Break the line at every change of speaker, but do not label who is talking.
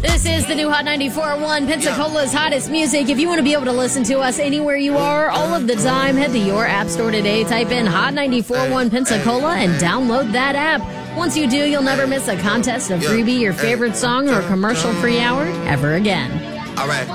This is the new Hot 94.1, Pensacola's hottest music. If you want to be able to listen to us anywhere you are, all of the time, head to your app store today, type in Hot 94.1 Pensacola, and download that app. Once you do, you'll never miss a contest, a freebie, your favorite song, or commercial-free hour ever again.
All right.